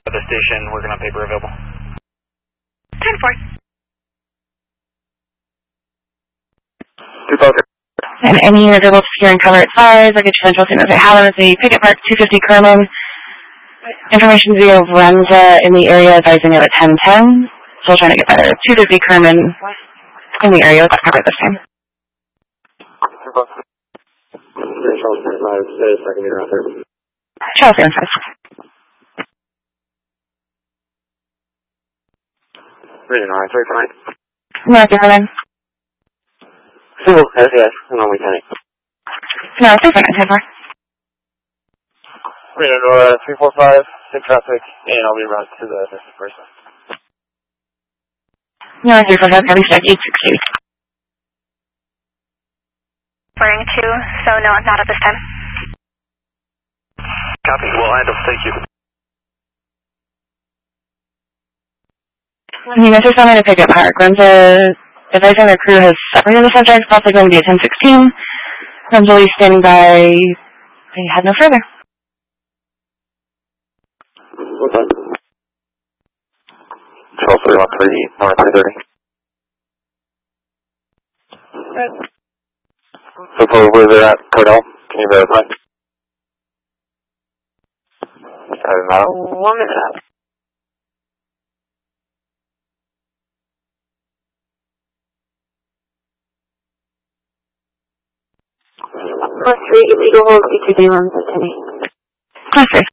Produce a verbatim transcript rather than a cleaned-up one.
At the station, working on paper available. ten four. two twelve. And any unit able to secure and cover its size, I'll get you central soon as I have them. It's the Pickett Park two fifty Kerman. Information via Renza in the area advising it at ten ten. Still trying to get better. two fifty Kerman in the area. Let's cover it this time. Charles Air Five. Region nine, three for nine. North Carolina. Single S S, and only ten. No, three for nine, ten four. Region uh, three four five, in traffic, and I'll be routed to the missing person. No, three four five, heavy stack eight six eight. Wearing two, so no, not at this time. Copy, well handled, thank you. Units are sending to Pickett Park. Renza advising their crew has separated the subject, possibly going to be a ten sixteen. Renza will be standing by. They head no further. What's that? twelve three one three, north three thirty. So far, where they're at, Cordell, can you verify? I'm not one minute. Class three, illegal hold, E two day runs at ten eight. Class three.